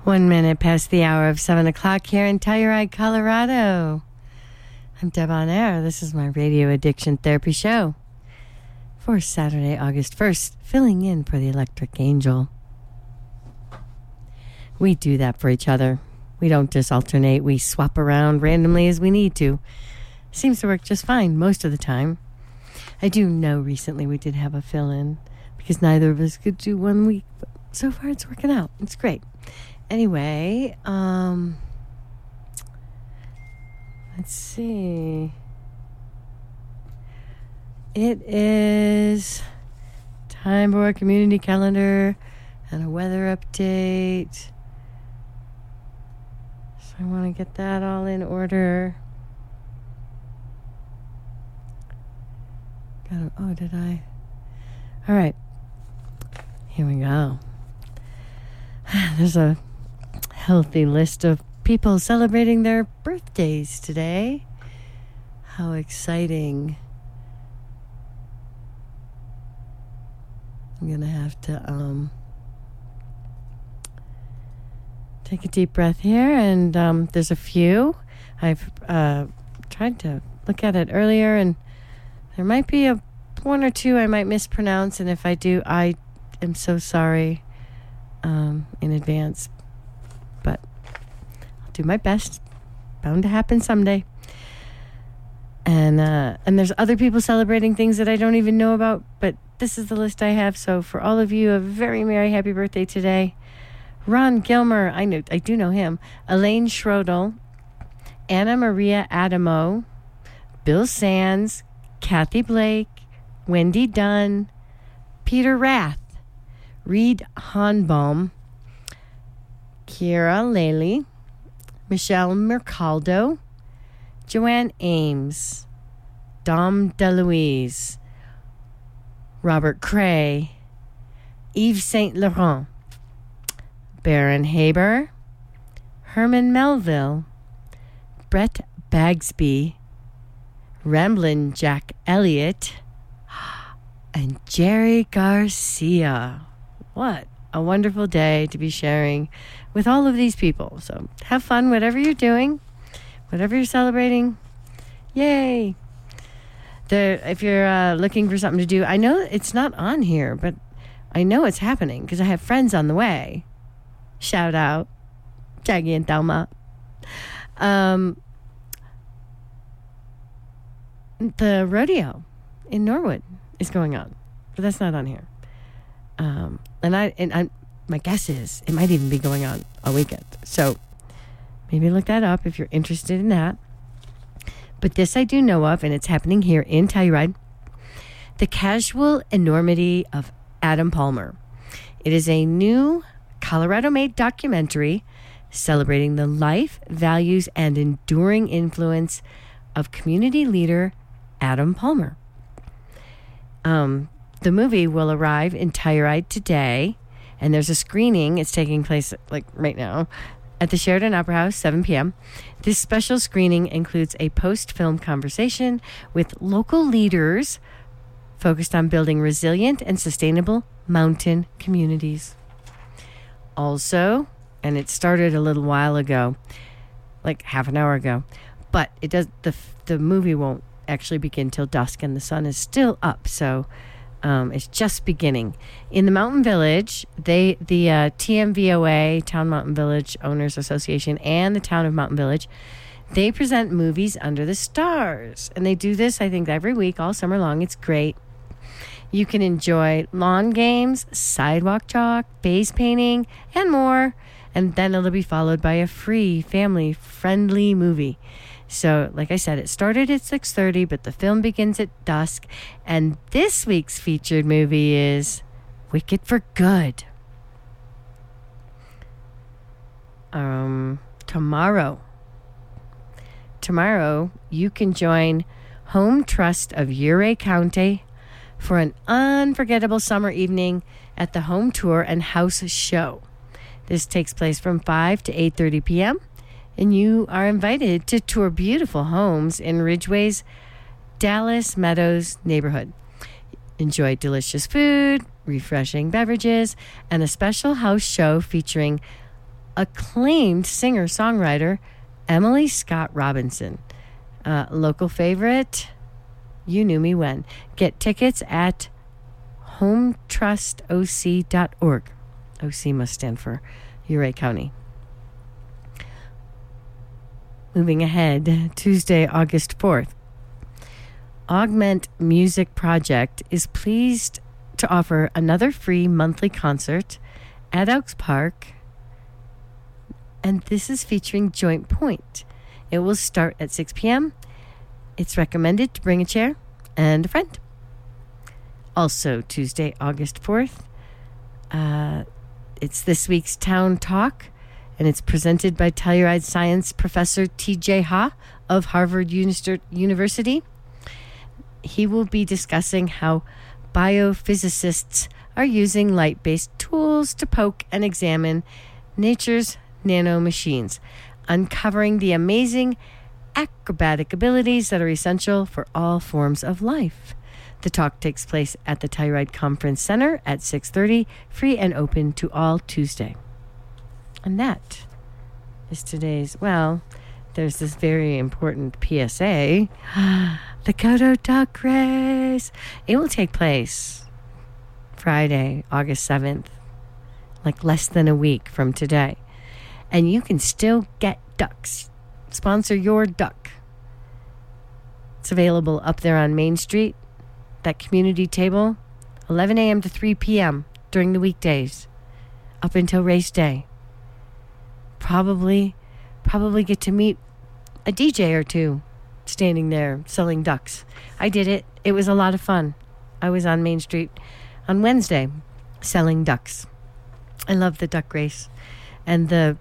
1 minute past the hour of 7 o'clock here in Telluride, Colorado. I'm Deb On Air. This is my radio addiction therapy show for Saturday, August 1st, filling in for the Electric Angel. We do that for each other. We don't just alternate. We swap around randomly as we need to. Seems to work just fine most of the time. I do know recently we did have a fill-in because neither of us could do 1 week, but so far it's working out. It's great. Anyway, let's see. It is time for a community calendar and a weather update. So I want to get that all in order. Oh, did I? All right. Here we go. There's a healthy list of people celebrating their birthdays today. How exciting. I'm going to have to take a deep breath here. And there's a few. I've tried to look at it earlier, and there might be one or two I might mispronounce. And if I do, I am so sorry in advance. But I'll do my best. Bound to happen someday. And there's other people celebrating things that I don't even know about, but this is the list I have. So for all of you, a very merry happy birthday today. Ron Gilmer, I do know him. Elaine Schrodel, Anna Maria Adamo, Bill Sands, Kathy Blake, Wendy Dunn, Peter Rath, Reed Honbaum, Kiera Lely, Michelle Mercaldo, Joanne Ames, Dom DeLuise, Robert Cray, Yves Saint Laurent, Baron Haber, Herman Melville, Brett Bagsby, Ramblin' Jack Elliott, and Jerry Garcia. What a wonderful day to be sharing with all of these people. So have fun, whatever you're doing, whatever you're celebrating. Yay. If you're looking for something to do, I know it's not on here, but I know it's happening because I have friends on the way. Shout out, Jackie and Thelma. The rodeo in Norwood is going on, but that's not on here. And my guess is it might even be going on all weekend. So maybe look that up if you're interested in that. But this I do know of, and it's happening here in Telluride. The Casual Enormity of Adam Palmer. It is a new Colorado-made documentary celebrating the life, values, and enduring influence of community leader Adam Palmer. The movie will arrive in Telluride today, and there's a screening. It's taking place like right now at the Sheridan Opera House, 7 p.m. This special screening includes a post-film conversation with local leaders focused on building resilient and sustainable mountain communities. Also, and it started a little while ago, like half an hour ago, but it does. The movie won't actually begin till dusk, and the sun is still up, so it's just beginning. In the Mountain Village, the TMVOA, Town Mountain Village Owners Association, and the Town of Mountain Village, they present movies under the stars, and they do this, I think, every week, all summer long. It's great. You can enjoy lawn games, sidewalk chalk, base painting, and more. And then it'll be followed by a free, family-friendly movie. So, like I said, it started at 6:30, but the film begins at dusk. And this week's featured movie is Wicked for Good. Tomorrow, you can join Home Trust of Ouray County for an unforgettable summer evening at the Home Tour and House Show. This takes place from 5 to 8:30 p.m., and you are invited to tour beautiful homes in Ridgeway's Dallas Meadows neighborhood. Enjoy delicious food, refreshing beverages, and a special house show featuring acclaimed singer-songwriter Emily Scott Robinson. Local favorite, You Knew Me When. Get tickets at hometrustoc.org. OC must stand for Ouray County. Moving ahead, Tuesday, August 4th. Augment Music Project is pleased to offer another free monthly concert at Elks Park, and this is featuring Joint Point. It will start at 6 p.m. It's recommended to bring a chair and a friend. Also, Tuesday, August 4th, it's this week's Town Talk, and it's presented by Telluride Science Professor T.J. Ha of Harvard University. He will be discussing how biophysicists are using light-based tools to poke and examine nature's nanomachines, uncovering the amazing acrobatic abilities that are essential for all forms of life. The talk takes place at the Telluride Conference Center at 6:30, free and open to all Tuesday. And that is today's, well, there's this very important PSA. The Kodo Duck Race. It will take place Friday, August 7th, like less than a week from today. And you can still get ducks. Sponsor your duck. It's available up there on Main Street, that community table, 11 a.m. to 3 p.m. during the weekdays, up until race day. Probably get to meet a DJ or two standing there selling ducks. I did it. It was a lot of fun. I was on Main Street on Wednesday selling ducks. I love the duck race. And the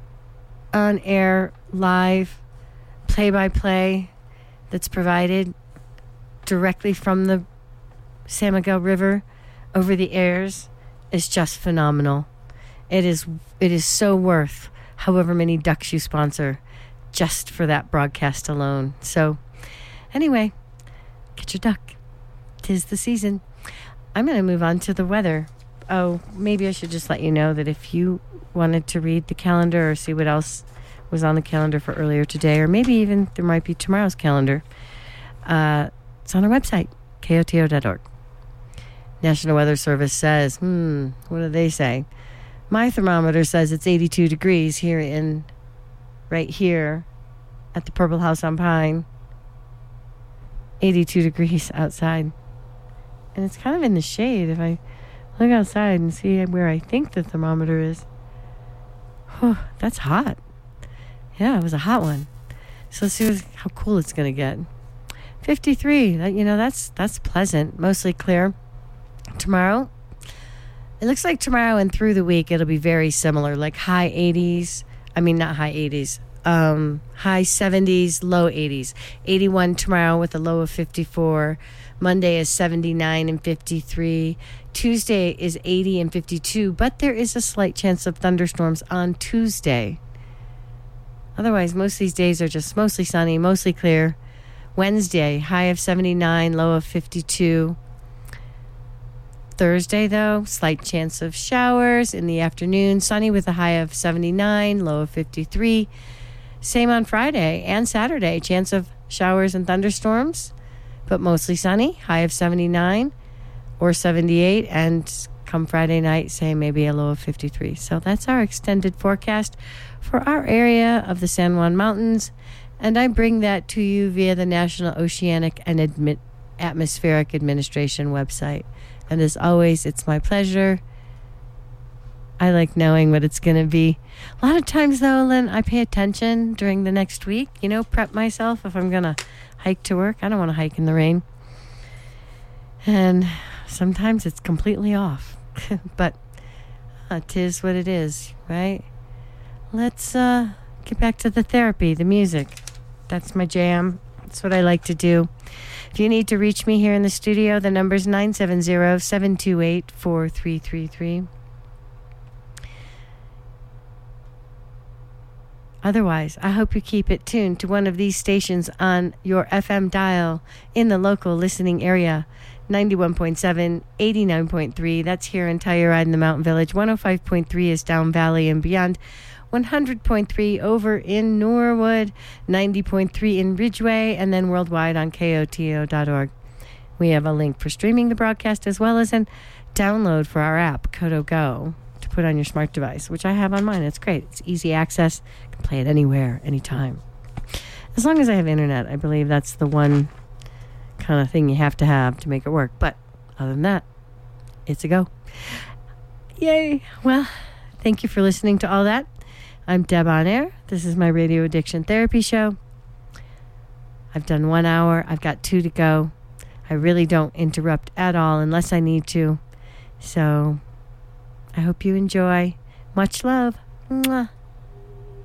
on-air live play-by-play that's provided directly from the San Miguel River over the airs is just phenomenal. It is so worth however many ducks you sponsor just for that broadcast alone. So anyway, get your duck. 'Tis the season. I'm going to move on to the weather. Oh, maybe I should just let you know that if you wanted to read the calendar or see what else was on the calendar for earlier today, or maybe even there might be tomorrow's calendar, it's on our website, koto.org. National Weather Service says, what do they say? My thermometer says it's 82 degrees right here at the Purple House on Pine. 82 degrees outside. And it's kind of in the shade. If I look outside and see where I think the thermometer is, that's hot. Yeah, it was a hot one. So let's see how cool it's going to get. 53, that's pleasant, mostly clear. Tomorrow, it looks like tomorrow and through the week it'll be very similar, like high 80s. I mean, not high 80s. High 70s, low 80s. 81 tomorrow with a low of 54. Monday is 79 and 53. Tuesday is 80 and 52, but there is a slight chance of thunderstorms on Tuesday. Otherwise, most of these days are just mostly sunny, mostly clear. Wednesday, high of 79, low of 52. Thursday, though, slight chance of showers in the afternoon. Sunny with a high of 79, low of 53. Same on Friday and Saturday. Chance of showers and thunderstorms, but mostly sunny. High of 79 or 78. And come Friday night, say maybe a low of 53. So that's our extended forecast for our area of the San Juan Mountains. And I bring that to you via the National Oceanic and Atmospheric Administration website. And as always, it's my pleasure. I like knowing what it's going to be. A lot of times, though, Lynn, I pay attention during the next week. Prep myself if I'm going to hike to work. I don't want to hike in the rain. And sometimes it's completely off. But 'tis what it is, right? Let's get back to the therapy, the music. That's my jam. That's what I like to do. If you need to reach me here in the studio, the number's 970-728-4333. Otherwise, I hope you keep it tuned to one of these stations on your FM dial in the local listening area. 91.7, 89.3, that's here in Telluride in the Mountain Village. 105.3 is Down Valley and beyond. 100.3 over in Norwood, 90.3 in Ridgeway, and then worldwide on KOTO.org. We have a link for streaming the broadcast as well as a download for our app, Koto Go, to put on your smart device, which I have on mine. It's great. It's easy access. You can play it anywhere, anytime. As long as I have internet, I believe that's the one kind of thing you have to make it work. But other than that, it's a go. Yay. Well, thank you for listening to all that. I'm Deb On Air. This is my radio addiction therapy show. I've done 1 hour. I've got 2 to go. I really don't interrupt at all unless I need to. So I hope you enjoy. Much love. Mwah.